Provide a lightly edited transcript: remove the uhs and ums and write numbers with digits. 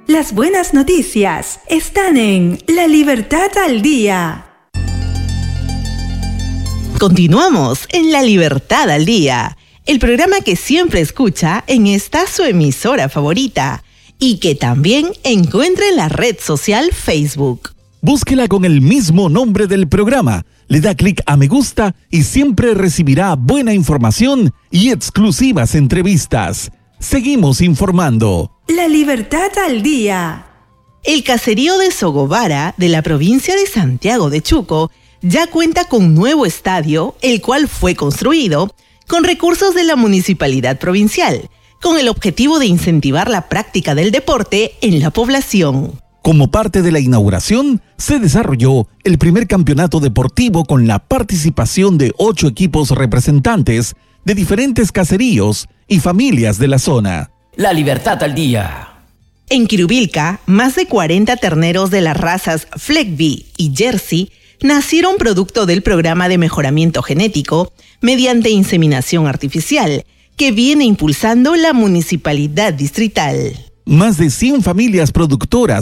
Las buenas noticias están en La Libertad al Día. Continuamos en La Libertad al Día, el programa que siempre escucha en esta su emisora favorita y que también encuentra en la red social Facebook. Búsquela con el mismo nombre del programa, le da clic a me gusta y siempre recibirá buena información y exclusivas entrevistas. Seguimos informando. La Libertad al Día. El caserío de Sogobara, de la provincia de Santiago de Chuco, ya cuenta con nuevo estadio, el cual fue construido con recursos de la Municipalidad Provincial, con el objetivo de incentivar la práctica del deporte en la población. Como parte de la inauguración, se desarrolló el primer campeonato deportivo con la participación de 8 equipos representantes de diferentes caseríos y familias de la zona. La Libertad al Día. En Quirubilca, más de 40 terneros de las razas Fleckby y Jersey nacieron producto del programa de mejoramiento genético mediante inseminación artificial que viene impulsando la Municipalidad Distrital. Más de 100 familias productoras